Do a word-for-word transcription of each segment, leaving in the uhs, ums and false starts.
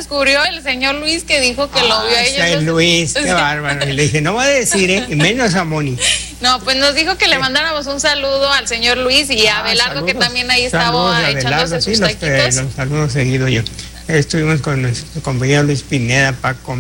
descubrió el señor Luis, que dijo que ah, lo vio a ellos. Ay, Luis, qué bárbaro. Y le dije, no va a decir, ¿eh? Menos a Moni. No, pues nos dijo que le mandáramos un saludo al señor Luis y a Abelardo, ah, saludos, que también ahí estaba echándose sus sí, taquitos. Los, eh, los saludos seguido yo. Estuvimos con nuestro compañero Luis Pineda, Paco,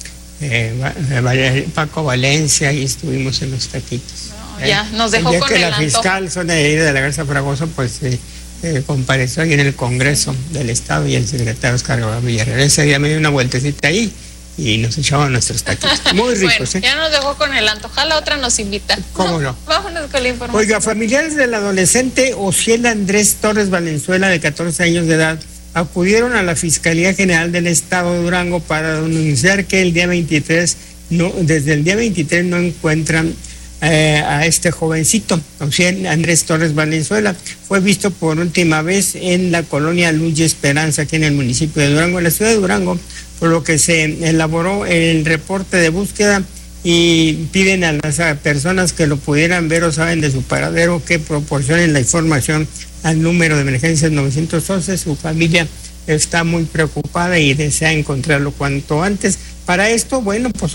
eh, Paco Valencia, y estuvimos en los taquitos. No, ya, nos dejó el día con que el la antojo. fiscal Sonia de la Garza Fragoso, pues eh, eh, compareció ahí en el Congreso del Estado, y el secretario Oscar Villarreal. Ese día me dio una vueltecita ahí y nos echaban nuestros taquitos. Muy ricos, bueno, ¿eh? Ya nos dejó con el antojo. La otra nos invita. ¿Cómo no? Vámonos con la información. Oiga, familiares del adolescente Ociel Andrés Torres Valenzuela, de catorce años de edad, acudieron a la Fiscalía General del Estado de Durango para denunciar que el día veintitrés, no, desde el día veintitrés no encuentran eh, a este jovencito. Ociel Andrés Torres Valenzuela fue visto por última vez en la colonia Luz y Esperanza, aquí en el municipio de Durango, en la ciudad de Durango, por lo que se elaboró el reporte de búsqueda y piden a las personas que lo pudieran ver o saben de su paradero que proporcionen la información al número de emergencias novecientos once. Su familia está muy preocupada y desea encontrarlo cuanto antes. Para esto, bueno, pues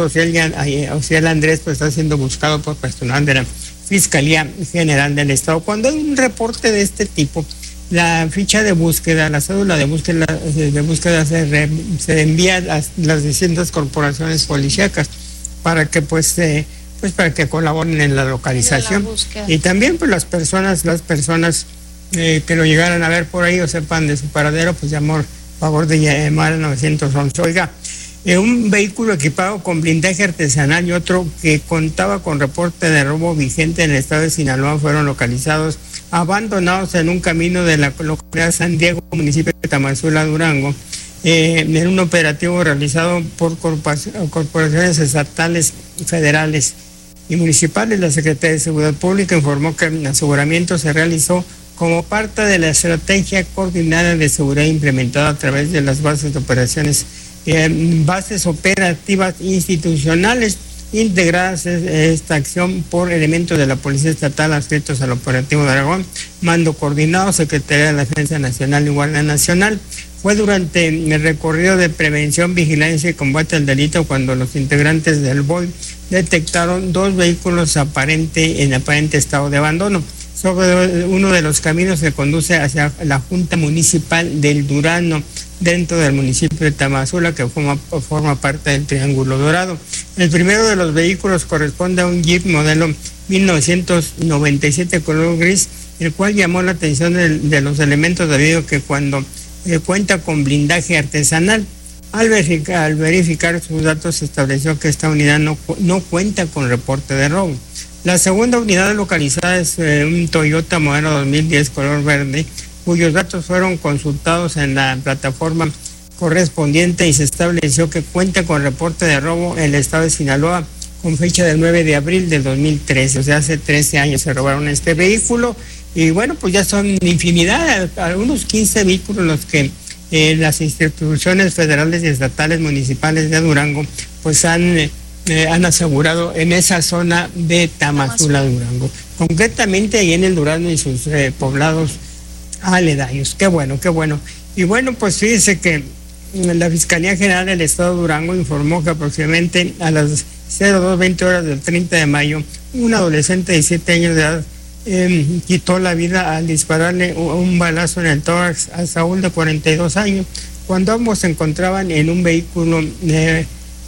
Ociel Andrés pues, está siendo buscado por personal de la Fiscalía General del Estado. Cuando hay un reporte de este tipo, la ficha de búsqueda, la cédula de búsqueda, de búsqueda se, re, se envía a las, las distintas corporaciones policíacas para que pues, eh, pues para que colaboren en la localización. La y también pues las personas, las personas eh, que lo llegaran a ver por ahí o sepan de su paradero, pues llamó favor de llamar al novecientos once. Oiga, eh, un vehículo equipado con blindaje artesanal y otro que contaba con reporte de robo vigente en el estado de Sinaloa fueron localizados abandonados en un camino de la localidad San Diego, municipio de Tamazula, Durango, eh, en un operativo realizado por corporaciones estatales, federales y municipales. La Secretaría de Seguridad Pública informó que el aseguramiento se realizó como parte de la estrategia coordinada de seguridad implementada a través de las bases de operaciones, eh, bases operativas institucionales integradas esta acción por elementos de la Policía Estatal adscritos al operativo de Aragón, Mando Coordinado, Secretaría de la Defensa Nacional y Guardia Nacional. Fue durante el recorrido de prevención, vigilancia y combate al delito cuando los integrantes del B O I detectaron dos vehículos aparente, en aparente estado de abandono sobre uno de los caminos que conduce hacia la Junta Municipal del Durano, dentro del municipio de Tamazula, que forma, forma parte del Triángulo Dorado. El primero de los vehículos corresponde a un Jeep modelo mil novecientos noventa y siete color gris, el cual llamó la atención de, de los elementos debido a que cuando eh, cuenta con blindaje artesanal. Al verificar, al verificar sus datos se estableció que esta unidad no, no cuenta con reporte de robo. La segunda unidad localizada es eh, un Toyota modelo dos mil diez color verde, cuyos datos fueron consultados en la plataforma correspondiente y se estableció que cuenta con reporte de robo en el estado de Sinaloa con fecha del nueve de abril del dos mil trece, o sea, hace trece años se robaron este vehículo. Y bueno, pues ya son infinidad, algunos quince vehículos los que eh, las instituciones federales y estatales municipales de Durango pues han, eh, han asegurado en esa zona de Tamazula, Durango, concretamente ahí en el Durango y sus eh, poblados aledaños. Qué bueno, qué bueno. Y bueno, pues fíjese que la Fiscalía General del Estado de Durango informó que aproximadamente a las cero dos veinte horas del treinta de mayo, un adolescente de siete años de edad eh, quitó la vida al dispararle un balazo en el tórax a Saúl, de cuarenta y dos años, cuando ambos se encontraban en un vehículo eh,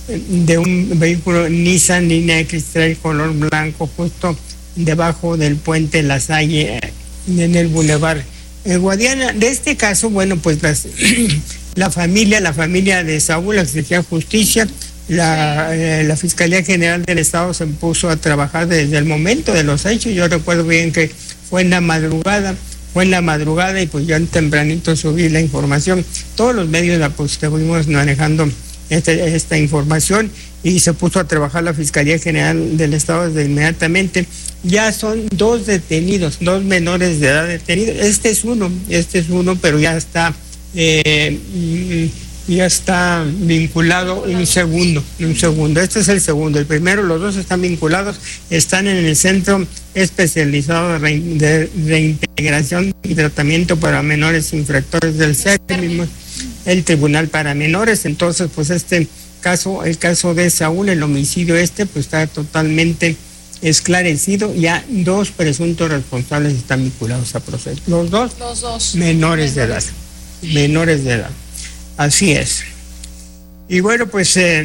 de un vehículo Nissan Línea X-Trail color blanco, justo debajo del puente La Salle, en el bulevar Eh, Guadiana. De este caso, bueno, pues las, la familia, la familia de Saúl exigía justicia. La, eh, la Fiscalía General del Estado se puso a trabajar desde el momento de los hechos. Yo recuerdo bien que fue en la madrugada, fue en la madrugada y pues yo en tempranito subí la información. Todos los medios la pues estuvimos manejando este, esta información y se puso a trabajar la Fiscalía General del Estado desde inmediatamente. Ya son dos detenidos, dos menores de edad detenidos. Este es uno, este es uno, pero ya está, eh, ya está vinculado un segundo, un segundo. Este es el segundo. El primero, los dos están vinculados, están en el Centro Especializado de, Re, de Reintegración y Tratamiento para Menores Infractores del C E R. el tribunal para menores. Entonces, pues este caso, el caso de Saúl, el homicidio este, pues está totalmente esclarecido. Ya dos presuntos responsables están vinculados a proceso. Los dos, Los dos menores, menores de edad. Menores de edad. Así es. Y bueno, pues eh,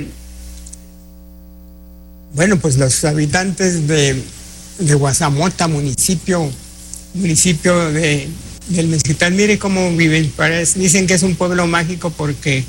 bueno, pues los habitantes de, de Guazamota, municipio, municipio de, del Mezquital, mire cómo viven. Parece, dicen que es un pueblo mágico porque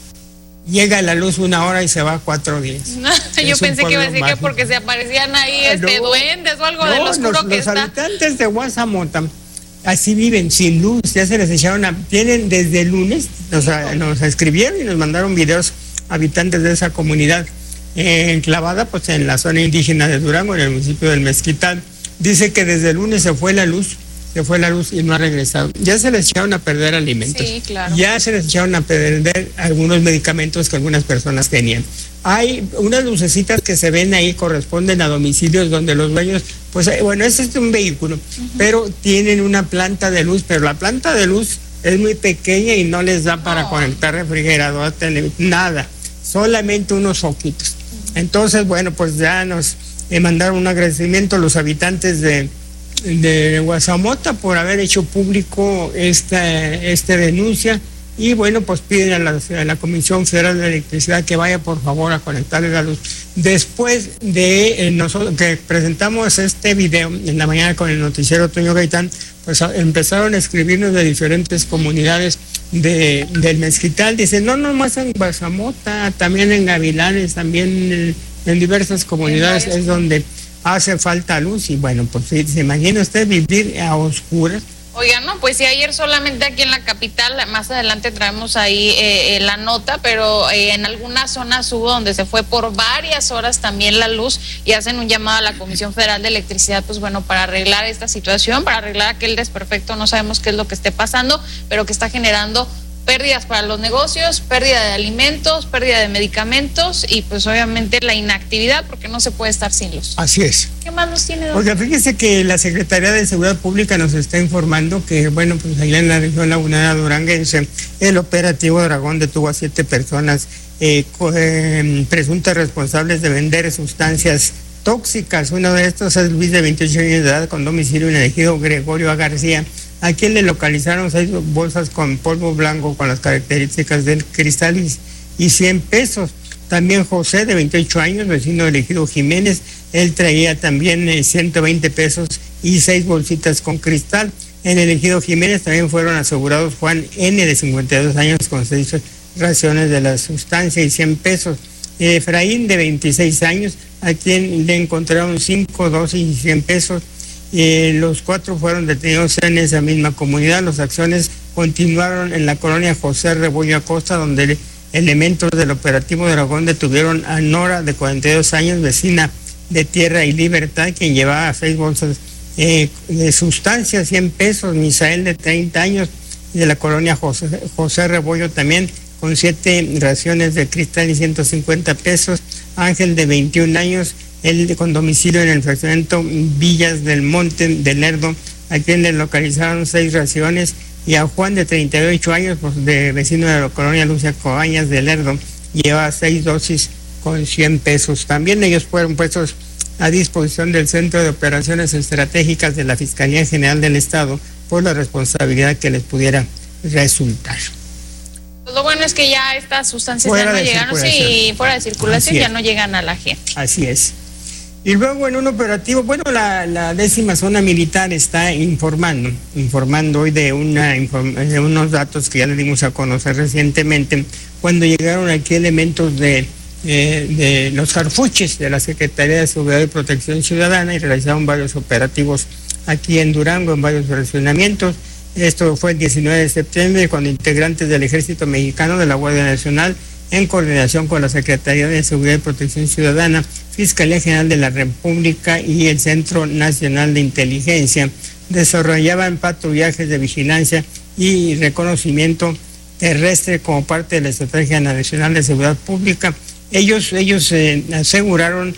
llega la luz una hora y se va cuatro días. No, yo pensé que iba a decir mágico. Que porque se aparecían ahí este, no, duendes o algo no, de lo oscuro los, que los está. Los habitantes de Guazamota así viven, sin luz, ya se les echaron a, tienen desde el lunes, nos, a, nos escribieron y nos mandaron videos habitantes de esa comunidad eh, enclavada pues en la zona indígena de Durango, en el municipio del Mezquital. Dice que desde el lunes se fue la luz, se fue la luz y no ha regresado. Ya se les echaron a perder alimentos, sí, claro. Ya se les echaron a perder algunos medicamentos que algunas personas tenían. Hay unas lucecitas que se ven ahí, corresponden a domicilios donde los dueños, pues bueno, ese es un vehículo, uh-huh. pero tienen una planta de luz, pero la planta de luz es muy pequeña y no les da para no. conectar refrigerador, tele, nada, solamente unos foquitos. Uh-huh. Entonces, bueno, pues ya nos eh, mandaron un agradecimiento a los habitantes de, de Guazamota por haber hecho público esta, esta denuncia. Y bueno, pues piden a la, a la Comisión Federal de Electricidad que vaya por favor a conectarle la luz. Después de eh, nosotros que presentamos este video en la mañana con el noticiero Toño Gaitán, pues a, empezaron a escribirnos de diferentes comunidades de, del Mezquital. Dicen, no, no más en Guazamota, también en Gavilanes, también en, en diversas comunidades es donde hace falta luz. Y bueno, pues se imagina usted vivir a oscuras. Oigan, no, pues sí, ayer solamente aquí en la capital, más adelante traemos ahí eh, eh, la nota, pero eh, en algunas zonas hubo donde se fue por varias horas también la luz y hacen un llamado a la Comisión Federal de Electricidad, pues bueno, para arreglar esta situación, para arreglar aquel desperfecto, no sabemos qué es lo que esté pasando, pero que está generando pérdidas para los negocios, pérdida de alimentos, pérdida de medicamentos y pues obviamente la inactividad porque no se puede estar sin luz. Así es. ¿Qué más nos tiene? Oiga, fíjese que la Secretaría de Seguridad Pública nos está informando que, bueno, pues allá en la región lagunera duranguense, el operativo Dragón detuvo a siete personas eh, eh, presuntas responsables de vender sustancias tóxicas. Uno de estos es Luis, de veintiocho años de edad, con domicilio en el ejido Gregorio A. García, a quien le localizaron seis bolsas con polvo blanco con las características del cristal y, y cien pesos. También José, de veintiocho años, vecino del ejido Jiménez, él traía también eh, ciento veinte pesos y seis bolsitas con cristal. En el ejido Jiménez también fueron asegurados Juan N, de cincuenta y dos años, con seis raciones de la sustancia y cien pesos. Efraín, de veintiséis años, a quien le encontraron cinco dosis y cien pesos. Eh, los cuatro fueron detenidos en esa misma comunidad. Las acciones continuaron en la colonia José Rebollo Acosta, donde elementos del operativo Dragón detuvieron a Nora, de cuarenta y dos años, vecina de Tierra y Libertad, quien llevaba seis bolsas eh, de sustancias, cien pesos. Misael, de treinta años, de la colonia José, José Rebollo, también con siete raciones de cristal y ciento cincuenta pesos. Ángel, de veintiún años, él con domicilio en el fraccionamiento Villas del Monte de Lerdo, a quien le localizaron seis raciones. Y a Juan, de treinta y ocho años, pues de vecino de la colonia Lucia Cobañas de Lerdo, lleva seis dosis con cien pesos. También ellos fueron puestos a disposición del Centro de Operaciones Estratégicas de la Fiscalía General del Estado por la responsabilidad que les pudiera resultar. Pues lo bueno es que ya estas sustancias fuera ya no llegan, sí, fuera de circulación ya no llegan a la gente. Así es. Y luego en un operativo, bueno, la, la décima zona militar está informando, informando hoy de, una, de unos datos que ya le dimos a conocer recientemente, cuando llegaron aquí elementos de, eh, de los Harfuches de la Secretaría de Seguridad y Protección Ciudadana y realizaron varios operativos aquí en Durango, en varios fraccionamientos. Esto fue el diecinueve de septiembre, cuando integrantes del Ejército Mexicano, de la Guardia Nacional, en coordinación con la Secretaría de Seguridad y Protección Ciudadana, Fiscalía General de la República y el Centro Nacional de Inteligencia, desarrollaban patrullajes de vigilancia y reconocimiento terrestre como parte de la Estrategia Nacional de Seguridad Pública. Ellos, ellos eh, aseguraron,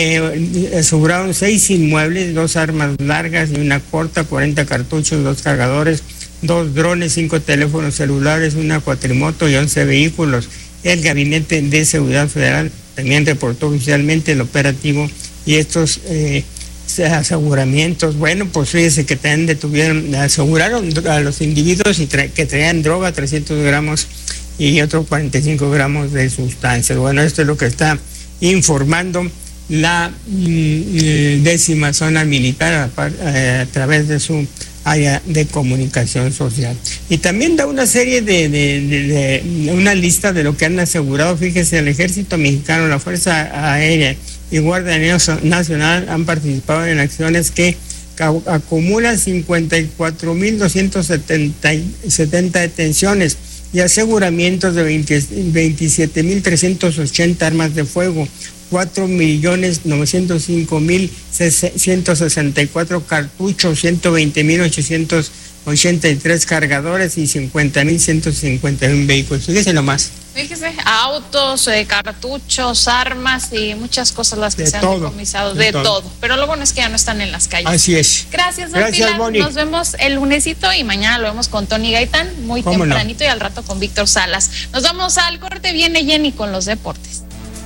eh, aseguraron seis inmuebles, dos armas largas y una corta, cuarenta cartuchos, dos cargadores, dos drones, cinco teléfonos celulares, una cuatrimoto y once vehículos. El Gabinete de Seguridad Federal también reportó oficialmente el operativo y estos eh, aseguramientos. Bueno, pues fíjese que también detuvieron, aseguraron a los individuos y tra que traían droga, trescientos gramos y otros cuarenta y cinco gramos de sustancias. Bueno, esto es lo que está informando la mm, décima zona militar a, a, a través de su área de comunicación social. Y también da una serie de, de, de, de una lista de lo que han asegurado. Fíjese, el Ejército Mexicano, la Fuerza Aérea y Guardia Nacional han participado en acciones que acumulan cincuenta y cuatro mil doscientos setenta detenciones y aseguramientos de veintisiete mil trescientos ochenta armas de fuego, cuatro millones novecientos cinco mil ciento sesenta y cuatro cartuchos, ciento veinte mil ochocientos ochenta y tres cargadores y cincuenta mil ciento cincuenta y uno vehículos. Fíjese nomás. Fíjese, autos, eh, cartuchos, armas y muchas cosas las que de se han todo, decomisado, de, de todo. todo. Pero lo bueno es que ya no están en las calles. Así es. Gracias, don Gracias, Pilar. Moni. Nos vemos el lunesito y mañana lo vemos con Tony Gaitán, muy ¿Cómo tempranito no? y al rato con Víctor Salas. Nos vamos al corte, viene Jenny con los deportes.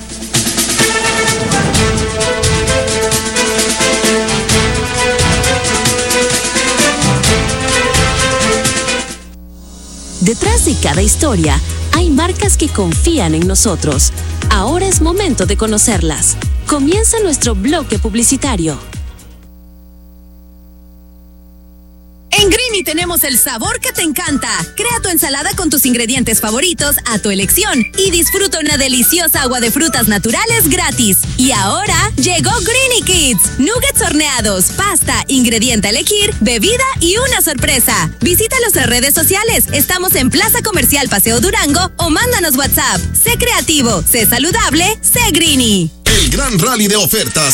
Detrás de cada historia hay marcas que confían en nosotros. Ahora es momento de conocerlas. Comienza nuestro bloque publicitario. En Greeny tenemos el sabor que te encanta. Crea tu ensalada con tus ingredientes favoritos a tu elección y disfruta una deliciosa agua de frutas naturales gratis. Y ahora llegó Greeny Kids. Nuggets horneados, pasta, ingrediente a elegir, bebida y una sorpresa. Visita nuestras redes sociales. Estamos en Plaza Comercial Paseo Durango o mándanos WhatsApp. Sé creativo, sé saludable, sé Greeny. El gran rally de ofertas